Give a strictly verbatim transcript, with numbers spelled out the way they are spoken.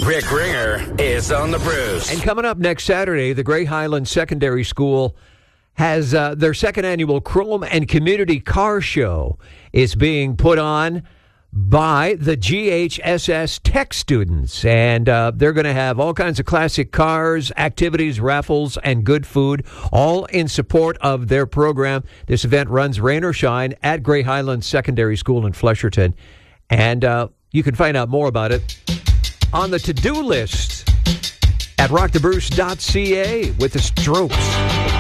Rick Ringer is on the Bruce. And coming up next Saturday, the Gray Highlands Secondary School has uh, their second annual Chrome and Community Car Show is being put on by the G H S S Tech students. And uh, they're going to have all kinds of classic cars, activities, raffles, and good food, all in support of their program. This event runs rain or shine at Gray Highlands Secondary School in Flesherton. And uh, you can find out more about it on the to-do list at rock the bruce dot c a with the Strokes.